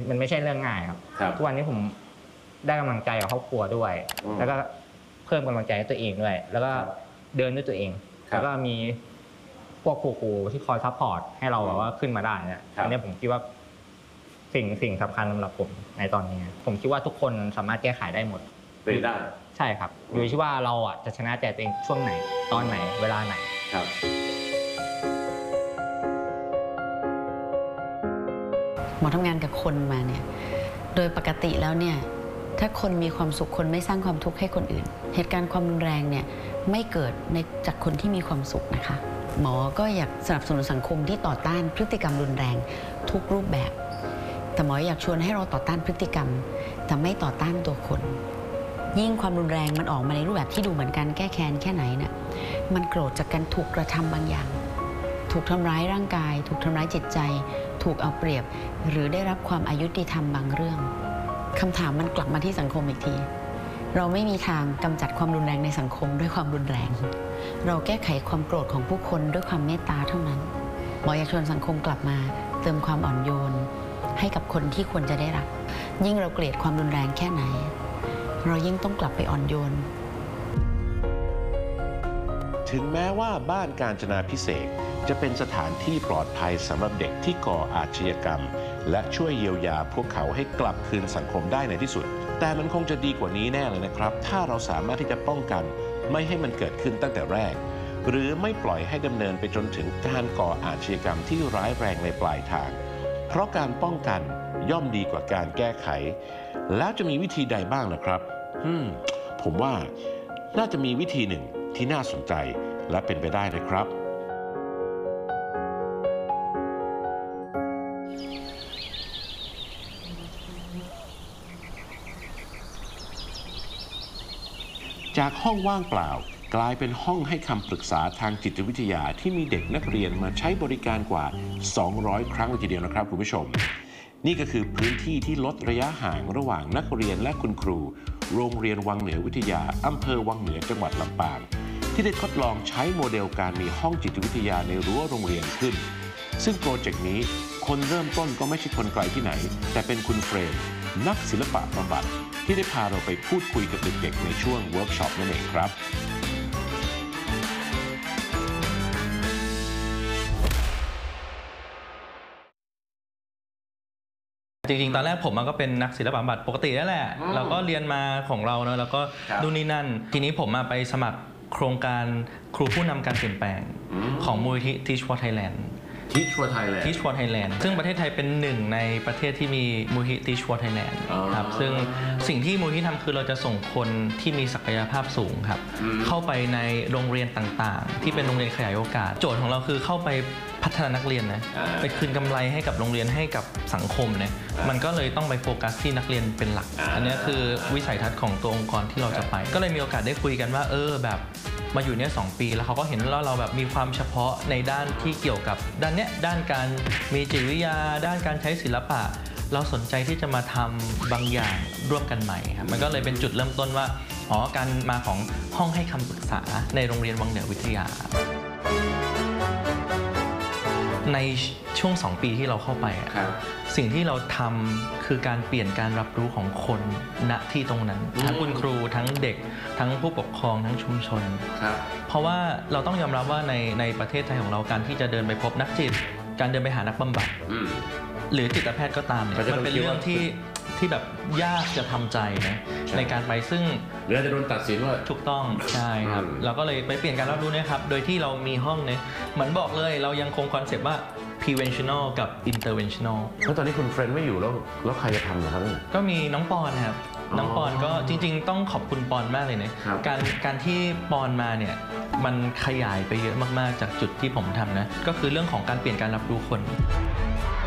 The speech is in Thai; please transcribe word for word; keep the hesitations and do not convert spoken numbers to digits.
มันไม่ใช่เรื่องง่ายครับทุกวันนี้ผมได้กำลังใจกับครอบครัวด้วยแล้วก็เพิ่มกำลังใจให้ตัวเองด้วยแล้วก็เดินด้วยตัวเองแล้วก็มีพวกครูๆที่คอยซัพพอร์ตให้เราแบบว่าขึ้นมาได้เนี่ยอันนี้ผมคิดว่าสิ่งสิ่งสำคัญสำหรับผมในตอนนี้ผมคิดว่าทุกคนสามารถแก้ไขได้หมดเป็นได้ใช่ครับอยู่ที่ว่าเราอ่ะจะชนะใจตัวเองช่วงไหนตอนไหนเวลาไหนครับหมอทำงานกับคนมาเนี่ยโดยปกติแล้วเนี่ยถ้าคนมีความสุขคนไม่สร้างความทุกข์ให้คนอื่นเหตุการณ์ความรุนแรงเนี่ยไม่เกิดในจากคนที่มีความสุขนะคะหมอก็อยากสนับสนุนสังคมที่ต่อต้านพฤติกรรมรุนแรงทุกรูปแบบแต่หมออยากชวนให้เราต่อต้านพฤติกรรมแต่ไม่ต่อต้านตัวคนยิ่งความรุนแรงมันออกมาในรูปแบบที่ดูเหมือนกันแก้แค้นแค่ไหนเนี่ยมันโกรธจากการถูกกระทำบางอย่างถูกทำร้ายร่างกายถูกทำร้ายจิตใจถูกเอาเปรียบหรือได้รับความอายุติธรรมบางเรื่องคำถามมันกลับมาที่สังคมอีกทีเราไม่มีทางกำจัดความรุนแรงในสังคมด้วยความรุนแรงเราแก้ไขความโกรธของผู้คนด้วยความเมตตาเท่านั้นหมออยากชวนสังคมกลับมาเติมความอ่อนโยนให้กับคนที่ควรจะได้รับยิ่งเราเกลียดความรุนแรงแค่ไหนเรายิ่งต้องกลับไปอ่อนโยนถึงแม้ว่าบ้านกาญจนาภิเษกจะเป็นสถานที่ปลอดภัยสำหรับเด็กที่ก่ออาชญากรรมและช่วยเยียวยาพวกเขาให้กลับคืนสังคมได้ในที่สุดแต่มันคงจะดีกว่านี้แน่เลยนะครับถ้าเราสามารถที่จะป้องกันไม่ให้มันเกิดขึ้นตั้งแต่แรกหรือไม่ปล่อยให้ดำเนินไปจนถึงการก่ออาชญากรรมที่ร้ายแรงในปลายทางเพราะการป้องกันย่อมดีกว่าการแก้ไขแล้วจะมีวิธีใดบ้างนะครับอืมผมว่าน่าจะมีวิธีหนึ่งที่น่าสนใจและเป็นไปได้นะครับจากห้องว่างเปล่ากลายเป็นห้องให้คำปรึกษาทางจิตวิทยาที่มีเด็กนักเรียนมาใช้บริการกว่าสองร้อยครั้งเลยทีเดียวนะครับคุณผู้ชมนี่ก็คือพื้นที่ที่ลดระยะห่างระหว่างนักเรียนและคุณครูโรงเรียนวังเหนือวิทยาอำเภอวังเหนือจังหวัดลำปางที่ได้ทดลองใช้โมเดลการมีห้องจิตวิทยาในรั้วโรงเรียนขึ้นซึ่งโปรเจกต์นี้คนเริ่มต้นก็ไม่ใช่คนไกลที่ไหนแต่เป็นคุณเฟรมนักศิลปะบำบัดที่ได้พาเราไปพูดคุยกับเด็กๆในช่วงเวิร์กช็อปนั่นเองครับจริงๆตอนแรกผมก็เป็นนักศิลปะบำบัดปกตินั่นแหละเราก็เรียนมาของเราเนอะแล้วก็ดูนี่นั่นทีนี้ผมมาไปสมัครโครงการครูผู้นำการเปลี่ยนแปลงของมูลนิธิ Teach for Thailand Teach for Thailand Teach for Thailand ซึ่งประเทศไทยเป็นหนึ่งในประเทศที่มีมูลนิธิ Teach for Thailand ครับซึ่งสิ่งที่มูลนิธิทำคือเราจะส่งคนที่มีศักยภาพสูงครับเข้าไปในโรงเรียนต่างๆที่เป็นโรงเรียนขยายโอกาสโจทย์ของเราคือเข้าไปพัฒนานักเรียนนะไปคืนกำไรให้กับโรงเรียนให้กับสังคมเนี่ยมันก็เลยต้องไปโฟกัสที่นักเรียนเป็นหลักอันนี้คือวิสัยทัศน์ของตัวองค์กรที่เราจะไปก็เลยมีโอกาสได้คุยกันว่าเออแบบมาอยู่เนี่ยสองปีแล้วเขาก็เห็นว่าเราแบบมีความเฉพาะในด้านที่เกี่ยวกับด้านเนี้ยด้านการมีจิตวิทยาด้านการใช้ศิลปะเราสนใจที่จะมาทำบางอย่างร่วมกันใหม่ครับมันก็เลยเป็นจุดเริ่มต้นว่าอ๋อการมาของห้องให้คำปรึกษาในโรงเรียนวังเหนือวิทยาในช่วงสองปีที่เราเข้าไปสิ่งที่เราทำคือการเปลี่ยนการรับรู้ของคนณที่ตรงนั้นทั้งคุณครูทั้งเด็กทั้งผู้ปกครองทั้งชุมชนเพราะว่าเราต้องยอมรับว่าในในประเทศไทยของเราการที่จะเดินไปพบนักจิตการเดินไปหานักบำบัดหรือจิตแพทย์ก็ตามมันเป็นเรื่องที่ที่แบบยากจะทำใจนะในการไปซึ่งหรือจะโดนตัดสินว่าถูกต้องใช่ครับเราก็เลยไปเปลี่ยนการรับรู้นะครับโดยที่เรามีห้องเนี่ยเหมือนบอกเลยเรายังคงคอนเซปต์ว่า preventional กับ interventional แล้วตอนนี้คุณเฟรนด์ไม่อยู่แล้วแล้วใครจะทำนะครับก็มีน้องปอนครับน้องปอนก็จริงๆต้องขอบคุณปอนมากเลยนะการการที่ปอนมาเนี่ยมันขยายไปเยอะมากๆจากจุดที่ผมทำนะก็คือเรื่องของการเปลี่ยนการรับรู้คน